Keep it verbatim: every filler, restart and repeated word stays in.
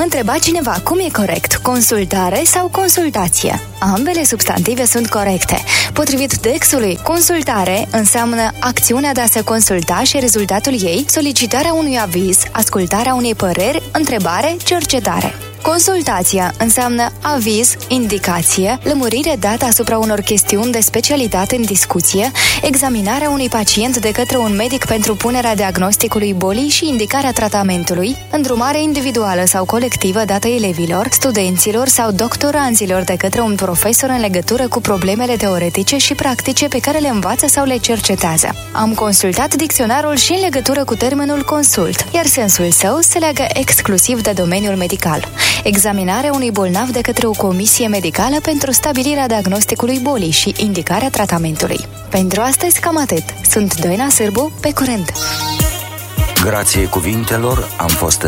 Întreba cineva cum e corect, consultare sau consultație. Ambele substantive sunt corecte. Potrivit Dexului, consultare înseamnă acțiunea de a se consulta și rezultatul ei, solicitarea unui aviz, ascultarea unei păreri, întrebare, cercetare. Consultația înseamnă aviz, indicație, lămurire dată asupra unor chestiuni de specialitate în discuție, examinarea unui pacient de către un medic pentru punerea diagnosticului bolii și indicarea tratamentului, îndrumare individuală sau colectivă dată elevilor, studenților sau doctoranzilor de către un profesor în legătură cu problemele teoretice și practice pe care le învață sau le cercetează. Am consultat dicționarul și în legătură cu termenul consult, iar sensul său se leagă exclusiv de domeniul medical. Examinarea unui bolnav de către o comisie medicală pentru stabilirea diagnosticului bolii și indicarea tratamentului. Pentru astăzi cam atât. Sunt Doina Sârbu, pe curând! Grație cuvintelor am fost